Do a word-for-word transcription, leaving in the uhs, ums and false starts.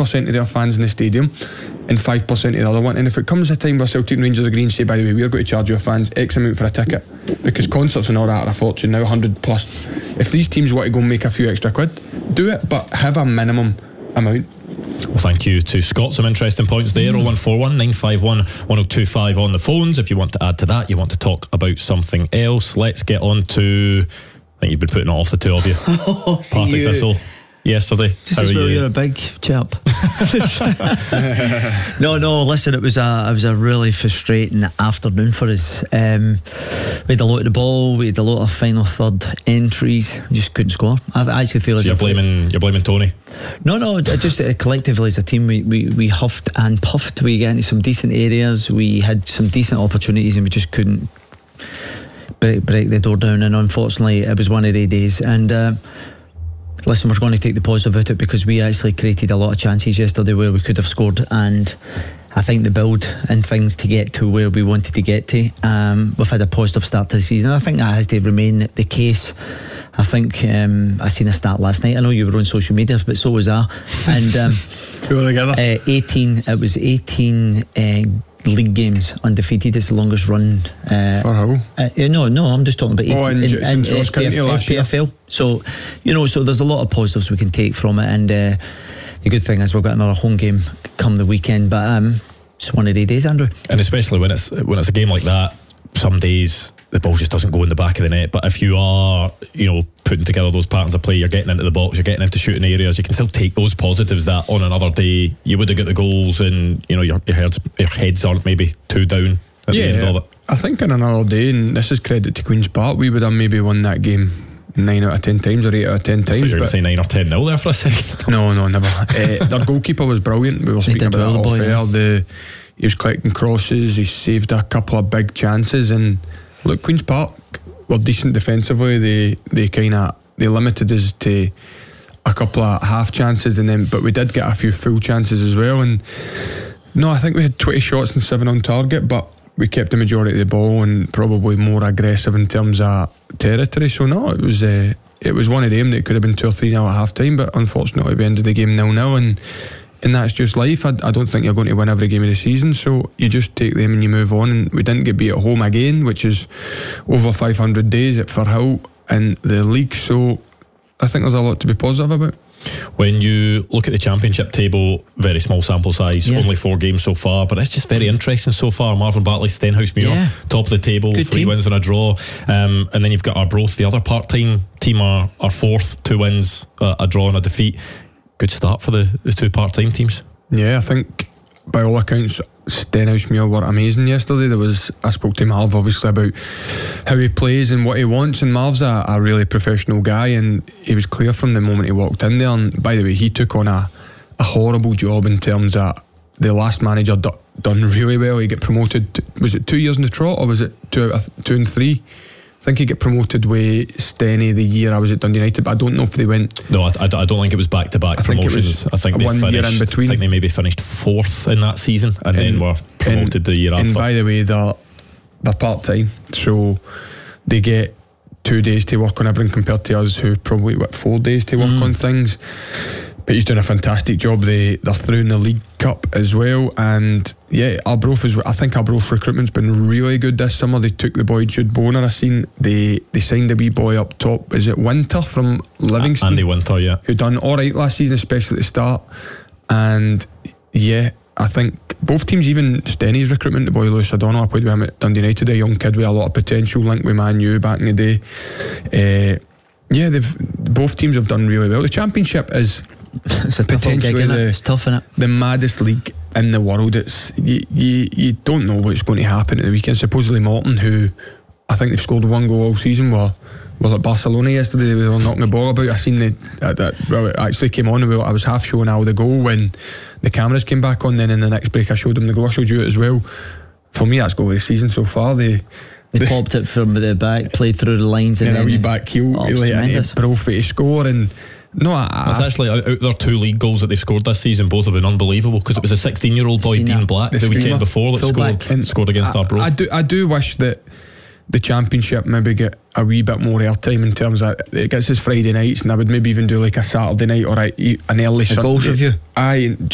percent of their fans in the stadium and five percent of the other one. And if it comes a time where Celtic and Rangers agree and say, by the way, we're going to charge your fans X amount for a ticket, because concerts and all that are a fortune now, one hundred plus. If these teams want to go and make a few extra quid, do it, but have a minimum amount. Well, thank you to Scott. Some interesting points there. mm. oh one four one, nine five one, one oh two five on the phones. If you want to add to that, you want to talk about something else, let's get on to, I think you've been putting it off, the two of you. Oh, Partick Thistle yesterday. Just as well, you? You're a big chap. no no listen, it was a it was a really frustrating afternoon for us. um, we had a lot of the ball, we had a lot of final third entries, we just couldn't score. I actually feel so as you're if blaming you're blaming Tony? No no just uh, collectively as a team we, we, we huffed and puffed. We got into some decent areas, we had some decent opportunities, and we just couldn't break, break the door down. And unfortunately it was one of the days. And uh, listen, we're going to take the positive out of it, because we actually created a lot of chances yesterday where we could have scored, and I think the build and things to get to where we wanted to get to, um, we've had a positive start to the season. I think that has to remain the case. I think um, I seen a stat last night. I know you were on social media, but so was I. And um, we were together. Uh, eighteen. It was eighteen uh, league games undefeated. It's the longest run. Uh, For how? Uh, no, no. I'm just talking about eighteen oh, in, in, in, in S P F, S P F L. So you know, so there's a lot of positives we can take from it, and uh, the good thing is we've got another home game come the weekend. But um, it's one of the days, Andrew. And especially when it's when it's a game like that, some days the ball just doesn't go in the back of the net. But if you are, you know, putting together those patterns of play, you're getting into the box, you're getting into shooting areas, you can still take those positives that on another day you would have got the goals, and you know your, your heads your heads aren't maybe too down at yeah, the end of it. I think on another day, and this is credit to Queen's Park, we would have maybe won that game nine out of ten times or eight out of ten times. So you're going to say nine or ten nil there for a second? No, no, never. uh, their goalkeeper was brilliant. We were speaking about that off air. The he was collecting crosses. He saved a couple of big chances. And look, Queen's Park were decent defensively. They they kind of they limited us to a couple of half chances, and then but we did get a few full chances as well. And no, I think we had twenty shots and seven on target, but we kept the majority of the ball and probably more aggressive in terms of territory. So no, it was uh, it was one of them that could have been two or three nil at half time, but unfortunately we ended the game nil nil, and and that's just life. I, I don't think you're going to win every game of the season, so you just take them and you move on. And we didn't get beat at home again, which is over five hundred days at Firhill in the league, so I think there's a lot to be positive about. When you look at the championship table, very small sample size, yeah. only four games so far, but it's just very interesting so far. Marvin Bartley, Stenhousemuir, yeah. top of the table, Good three team. wins and a draw, um, and then you've got Arbroath, the other part-time team, are, are fourth, two wins, uh, a draw and a defeat. Good start for the, the two part-time teams. Yeah, I think by all accounts Stenhousemuir were amazing yesterday. There was I spoke to Marv obviously about how he plays and what he wants, and Marv's a, a really professional guy, and he was clear from the moment he walked in there. And by the way, he took on a, a horrible job in terms of the last manager d- done really well. He got promoted to, was it two years in the trot, or was it two, uh, two and three? I think he got promoted with Stenny the year I was at Dundee United, but I don't know if they went. No, I, I, I don't think it was back to back promotions. I think, I think they one finished, year in between. I think they maybe finished fourth in that season, and, and then were promoted and, the year after. And by the way, they're they're part time, so they get two days to work on everything compared to us, who probably what four days to work mm. on things. But he's doing a fantastic job. They, they're through in the League Cup as well. And yeah, Arbroath is, I think Arbroath recruitment's been really good this summer. They took the boy Jude Boner, I seen. They they signed a wee boy up top. Is it Winter from Livingston? Andy Winter, yeah. Who done alright last season, especially at the start. And yeah, I think both teams, even Stenny's recruitment, the boy Lewis O'Donnell, I played with him at Dundee United, a young kid with a lot of potential, linked with Man U back in the day. Uh, yeah, they've both teams have done really well. The Championship is it's a potentially gig, the, it's tough, innit? the maddest league in the world. It's you, you, you don't know what's going to happen at the weekend. Supposedly Morton, who I think they've scored one goal all season, were well at Barcelona yesterday. They were knocking the ball about. I seen the uh, that, well, it actually came on. I was half showing Al the goal when the cameras came back on. Then in the next break I showed them the goal. I showed you it as well. For me, that's goal of the season so far. They They, they popped it from the back, played through the lines, and yeah, then a wee back heel, oh, like, Brophy to score. And no, I, it's actually out of their two league goals that they scored this season, both have been unbelievable, because it was a sixteen year old boy, Dean Black, the, the weekend before that scored, and scored against I, Arbroath. I do, I do wish that the Championship maybe get a wee bit more airtime in terms of it gets his Friday nights, and I would maybe even do like a Saturday night or a, an early a Sunday. goals review. Aye,